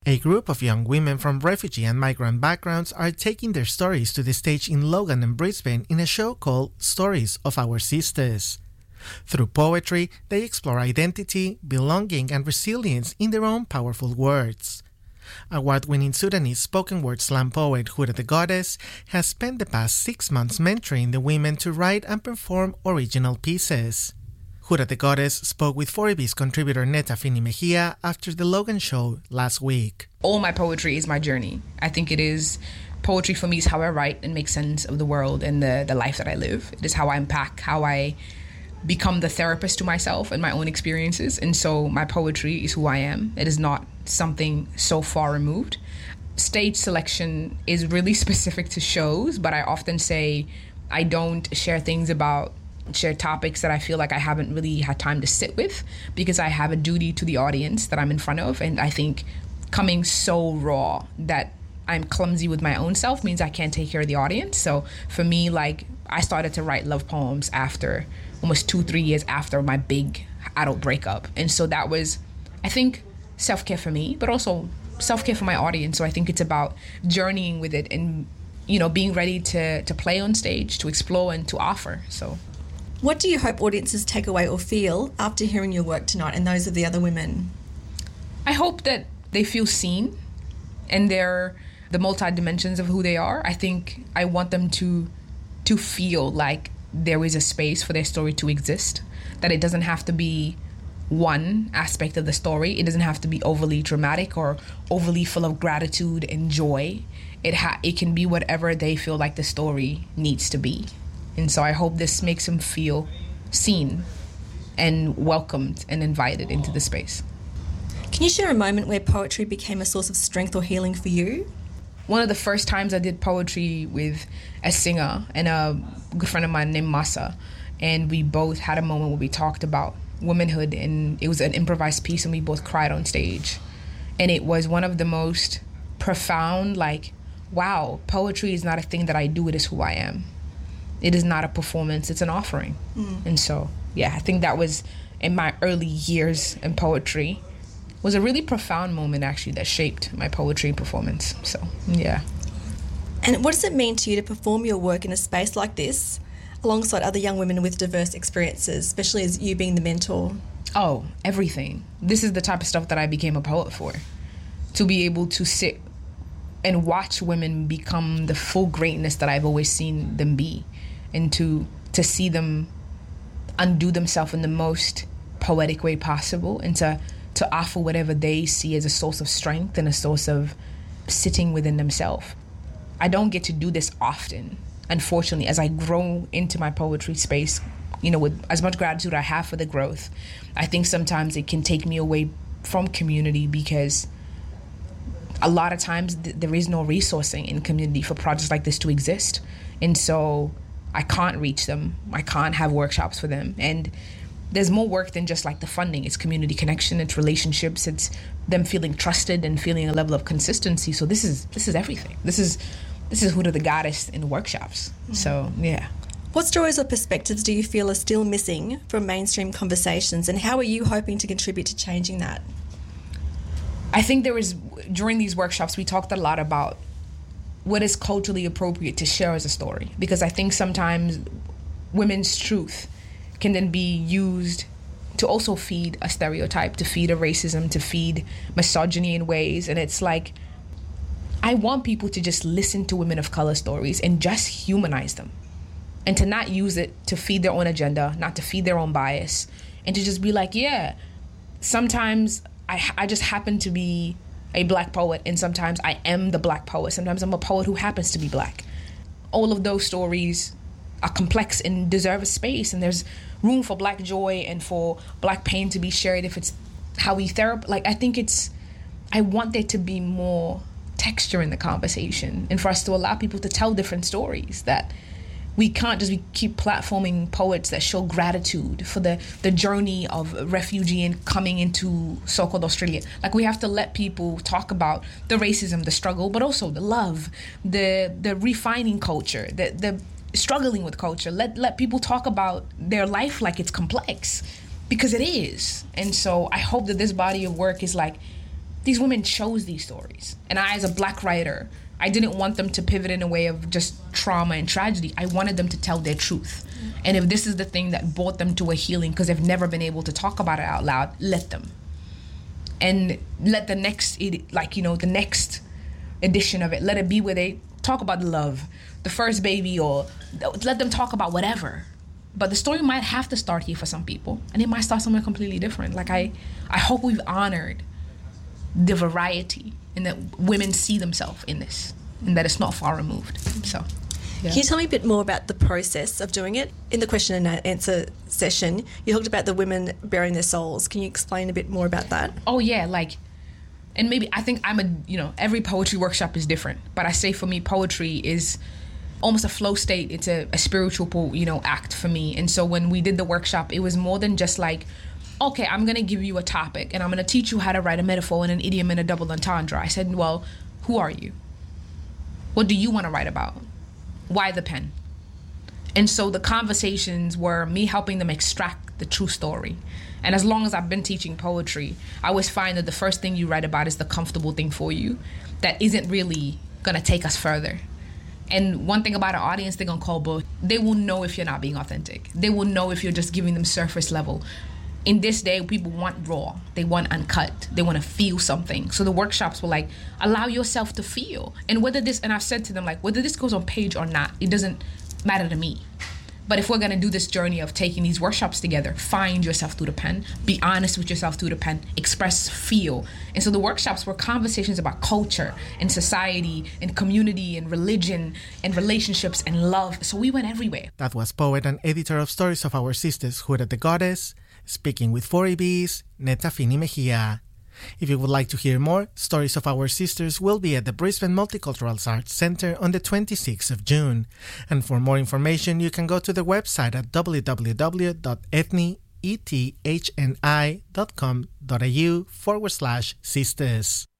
A group of young women from refugee and migrant backgrounds are taking their stories to the stage in Logan and Brisbane in a show called Stories of Our Sisters. Through poetry, they explore identity, belonging, and resilience in their own powerful words. Award-winning Sudanese spoken word slam poet Huda the Goddess has spent the past 6 months mentoring the women to write and perform original pieces. Huda the Goddess spoke with 4AB's contributor Neta Fini Mejia after the Logan show last week. All my poetry is my journey. I think it is, poetry for me is how I write and make sense of the world and the life that I live. It is how I unpack, how I become the therapist to myself and my own experiences. And so my poetry is who I am. It is not something so far removed. Stage selection is really specific to shows, but I often say I don't share topics that I feel like I haven't really had time to sit with, because I have a duty to the audience that I'm in front of. And I think coming so raw that I'm clumsy with my own self means I can't take care of the audience. So for me, like, I started to write love poems after almost 2-3 years after my big adult breakup. And so that was, I think, self-care for me, but also self-care for my audience. So I think it's about journeying with it and, being ready to play on stage, to explore and to offer. So what do you hope audiences take away or feel after hearing your work tonight and those of the other women? I hope that they feel seen and they're the multi-dimensions of who they are. I think I want them to feel like there is a space for their story to exist, that it doesn't have to be one aspect of the story. It doesn't have to be overly dramatic or overly full of gratitude and joy. It can be whatever they feel like the story needs to be. And so I hope this makes them feel seen and welcomed and invited into the space. Can you share a moment where poetry became a source of strength or healing for you? One of the first times I did poetry with a singer and a good friend of mine named Masa, and we both had a moment where we talked about womanhood, and it was an improvised piece and we both cried on stage. And it was one of the most profound, wow, poetry is not a thing that I do, it is who I am. It is not a performance, it's an offering. And so, I think that was, in my early years in poetry, was a really profound moment, actually, that shaped my poetry performance. So, yeah. And what does it mean to you to perform your work in a space like this, alongside other young women with diverse experiences, especially as you being the mentor? Oh, everything. This is the type of stuff that I became a poet for. To be able to sit and watch women become the full greatness that I've always seen them be, and to see them undo themselves in the most poetic way possible, and to offer whatever they see as a source of strength and a source of sitting within themselves. I don't get to do this often, unfortunately. As I grow into my poetry space, with as much gratitude I have for the growth, I think sometimes it can take me away from community, because a lot of times there is no resourcing in community for projects like this to exist. And so I can't reach them. I can't have workshops for them. And there's more work than just the funding. It's community connection, it's relationships, it's them feeling trusted and feeling a level of consistency. So this is everything. This is Huda the Goddess in workshops. So, yeah. What stories or perspectives do you feel are still missing from mainstream conversations, and how are you hoping to contribute to changing that? I think during these workshops, we talked a lot about what is culturally appropriate to share as a story, because I think sometimes women's truth can then be used to also feed a stereotype, to feed a racism, to feed misogyny in ways. And it's I want people to just listen to women of color stories and just humanize them, and to not use it to feed their own agenda, not to feed their own bias, and to just be sometimes I just happen to be a Black poet, and sometimes I am the Black poet. Sometimes I'm a poet who happens to be Black. All of those stories are complex and deserve a space, and there's room for Black joy and for Black pain to be shared if it's how we I want there to be more texture in the conversation, and for us to allow people to tell different stories, that we can't just keep platforming poets that show gratitude for the journey of refugee and coming into so-called Australia. We have to let people talk about the racism, the struggle, but also the love, the refining culture, the struggling with culture. Let people talk about their life like it's complex, because it is. And so I hope that this body of work is these women chose these stories. And I, as a Black writer, I didn't want them to pivot in a way of just trauma and tragedy. I wanted them to tell their truth. And if this is the thing that brought them to a healing because they've never been able to talk about it out loud, let them. And let the next, the next edition of it, let it be where they talk about love, the first baby, or let them talk about whatever. But the story might have to start here for some people, and it might start somewhere completely different. Like, I hope we've honored the variety and that women see themselves in this and that it's not far removed. So, yeah. Can you tell me a bit more about the process of doing it? In the question and answer session, you talked about the women bearing their souls. Can you explain a bit more about that? Oh, yeah, and maybe I think every poetry workshop is different, but I say for me, poetry is almost a flow state. It's a spiritual, act for me. And so when we did the workshop, it was more than just like, okay, I'm going to give you a topic and I'm going to teach you how to write a metaphor and an idiom and a double entendre. I said, well, who are you? What do you want to write about? Why the pen? And so the conversations were me helping them extract the true story. And as long as I've been teaching poetry, I always find that the first thing you write about is the comfortable thing for you that isn't really going to take us further. And one thing about an audience, they're going to call both. They will know if you're not being authentic. They will know if you're just giving them surface level. In this day, people want raw. They want uncut. They want to feel something. So the workshops were like, allow yourself to feel. And I've said to them, like, whether this goes on page or not, it doesn't matter to me. But if we're going to do this journey of taking these workshops together, find yourself through the pen, be honest with yourself through the pen, express, feel. And so the workshops were conversations about culture and society and community and religion and relationships and love. So we went everywhere. That was poet and editor of Stories of Our Sisters, Jurel the Goddess, speaking with 4AB's Neta Fini Mejia. If you would like to hear more, Stories of Our Sisters will be at the Brisbane Multicultural Arts Centre on the 26th of June. And for more information, you can go to the website at www.ethni.com.au/sisters.